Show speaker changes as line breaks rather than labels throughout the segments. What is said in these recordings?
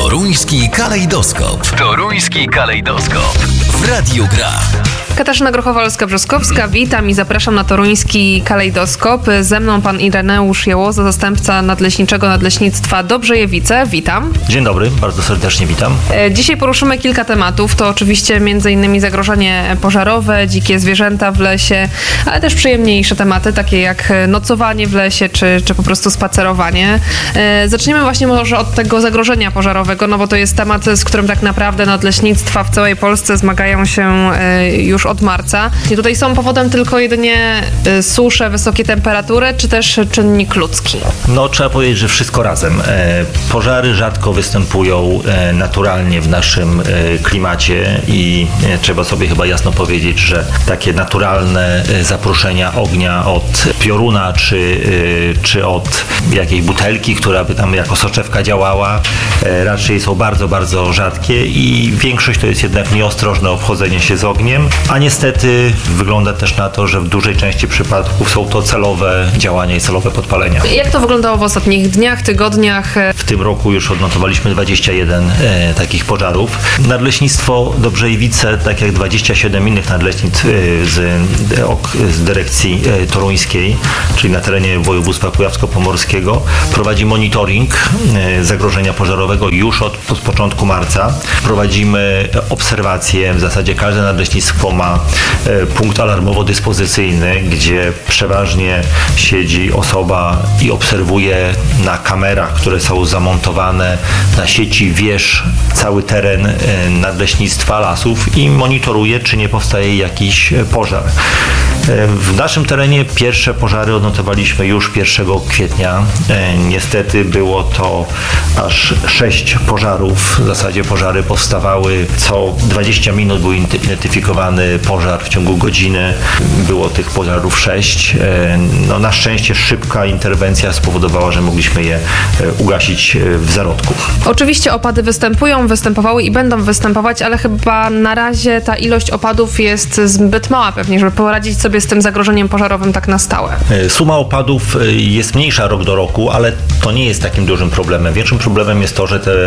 Toruński kalejdoskop. Toruński kalejdoskop. W Radiu Gra.
Katarzyna Grochowalska-Brzoskowska, witam i zapraszam na Toruński kalejdoskop. Ze mną pan Ireneusz Jałoza, zastępca nadleśniczego Nadleśnictwa Dobrzejewice. Witam.
Dzień dobry, bardzo serdecznie witam.
Dzisiaj poruszymy kilka tematów. To oczywiście m.in. zagrożenie pożarowe, dzikie zwierzęta w lesie, ale też przyjemniejsze tematy, takie jak nocowanie w lesie, czy po prostu spacerowanie. Zaczniemy właśnie może od tego zagrożenia pożarowego, no bo to jest temat, z którym tak naprawdę nadleśnictwa w całej Polsce zmagają się już od marca. I tutaj są powodem tylko jedynie susze, wysokie temperatury, czy też czynnik ludzki?
No trzeba powiedzieć, że wszystko razem. Pożary rzadko występują naturalnie w naszym klimacie i trzeba sobie chyba jasno powiedzieć, że takie naturalne zaproszenia ognia od pioruna, czy od jakiejś butelki, która by tam jako soczewka działała, raczej są bardzo, bardzo rzadkie i większość to jest jednak nieostrożne obchodzenie się z ogniem, a niestety wygląda też na to, że w dużej części przypadków są to celowe działania i celowe podpalenia.
Jak to wyglądało w ostatnich dniach, tygodniach? W
tym roku już odnotowaliśmy 21 takich pożarów. Nadleśnictwo Dobrzejewice, tak jak 27 innych nadleśnictw z dyrekcji toruńskiej, czyli na terenie województwa kujawsko-pomorskiego, prowadzi monitoring zagrożenia pożarowego już od początku marca. Prowadzimy obserwacje, w zasadzie każde nadleśnictwo ma punkt alarmowo-dyspozycyjny, gdzie przeważnie siedzi osoba i obserwuje na kamerach, które są zamontowane na sieci wież cały teren nadleśnictwa lasów i monitoruje, czy nie powstaje jakiś pożar. W naszym terenie pierwsze pożary odnotowaliśmy już 1 kwietnia. Niestety było to aż 6 pożarów. W zasadzie pożary powstawały co 20 minut, był identyfikowany pożar w ciągu godziny. Było tych pożarów 6. No, na szczęście szybka interwencja spowodowała, że mogliśmy je ugasić w zarodku.
Oczywiście opady występowały i będą występować, ale chyba na razie ta ilość opadów jest zbyt mała pewnie, żeby poradzić sobie z tym zagrożeniem pożarowym tak na stałe.
Suma opadów jest mniejsza rok do roku, ale to nie jest takim dużym problemem. Większym problemem jest to, że te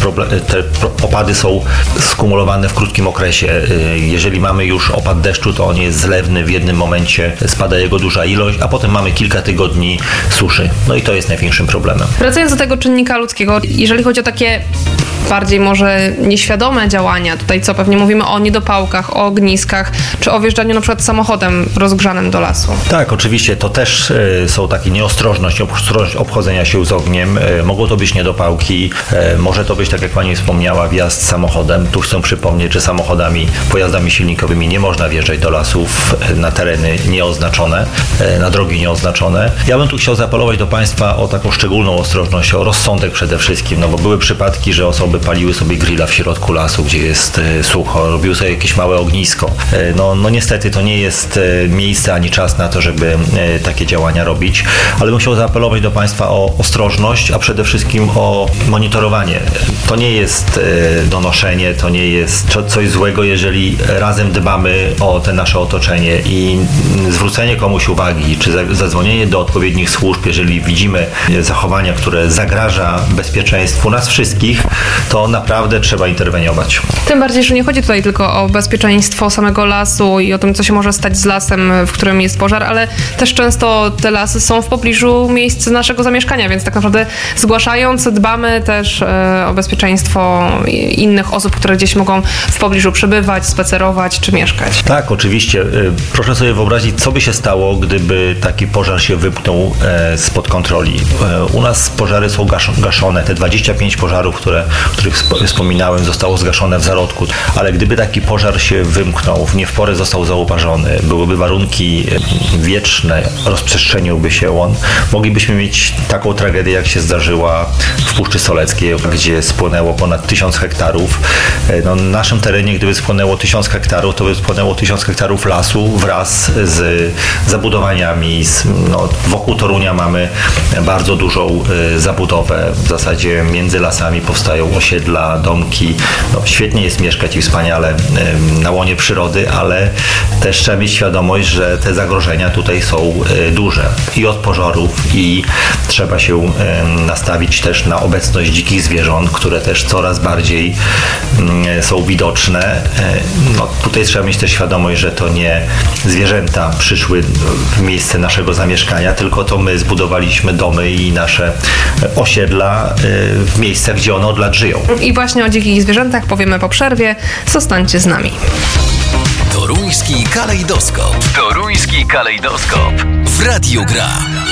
opady są skumulowane w krótkim okresie. Jeżeli mamy już opad deszczu, to on jest zlewny, w jednym momencie spada jego duża ilość, a potem mamy kilka tygodni suszy. No i to jest największym problemem.
Wracając do tego czynnika ludzkiego, jeżeli chodzi o takie bardziej może nieświadome działania, tutaj co pewnie mówimy o niedopałkach, o ogniskach, czy o wjeżdżaniu na przykład samochodem rozgrzanym do lasu.
Tak, oczywiście, to też są takie nieostrożność, obchodzenia się z ogniem. Mogą to być niedopałki, może to być, tak jak pani wspomniała, wjazd samochodem. Tu chcę przypomnieć, że samochodami, pojazdami silnikowymi nie można wjeżdżać do lasów na tereny nieoznaczone, na drogi nieoznaczone. Ja bym tu chciał zaapelować do państwa o taką szczególną ostrożność, o rozsądek przede wszystkim, no bo były przypadki, że osoby paliły sobie grilla w środku lasu, gdzie jest sucho, robiły sobie jakieś małe ognisko. No niestety to nie jest miejsce ani czas na to, żeby takie działania robić, ale bym chciał zaapelować do państwa o ostrożność, a przede wszystkim o monitorowanie. To nie jest donoszenie, to nie jest coś złego, jeżeli razem dbamy o te nasze otoczenie i zwrócenie komuś uwagi, czy zadzwonienie do odpowiednich służb, jeżeli widzimy zachowania, które zagraża bezpieczeństwu nas wszystkich, to naprawdę trzeba interweniować.
Tym bardziej, że nie chodzi tutaj tylko o bezpieczeństwo samego lasu i o tym, co się może stać z lasem, w którym jest pożar, ale też często te lasy są w pobliżu miejsc naszego zamieszkania, więc tak naprawdę zgłaszając dbamy też o bezpieczeństwo innych osób, które gdzieś mogą w pobliżu przebywać, spacerować czy mieszkać.
Tak, oczywiście. Proszę sobie wyobrazić, co by się stało, gdyby taki pożar się wymknął spod kontroli. U nas pożary są gaszone. Te 25 pożarów, których wspominałem, zostało zgaszone w zarodku, ale gdyby taki pożar się wymknął, nie w porę został zauważony, byłyby warunki wieczne, rozprzestrzeniłby się on, moglibyśmy mieć taką tragedię, jak się zdarzyła w Puszczy Soleckiej, gdzie spłonęło ponad 1000 hektarów. No, na naszym terenie, gdyby spłonęło 1000 hektarów, to by spłonęło 1000 hektarów lasu wraz z zabudowaniami. Wokół Torunia mamy bardzo dużą zabudowę. W zasadzie między lasami powstają osiedla, domki. No, świetnie jest mieszkać i wspaniale na łonie przyrody, ale też trzeba mieć świadomość, świadomość, że te zagrożenia tutaj są duże i od pożarów, i trzeba się nastawić też na obecność dzikich zwierząt, które też coraz bardziej są widoczne. No, tutaj trzeba mieć też świadomość, że to nie zwierzęta przyszły w miejsce naszego zamieszkania, tylko to my zbudowaliśmy domy i nasze osiedla w miejscach, gdzie one od lat żyją.
I właśnie o dzikich zwierzętach powiemy po przerwie. Zostańcie z nami.
Toruński kalejdoskop. Toruński kalejdoskop. W Radiu Gra.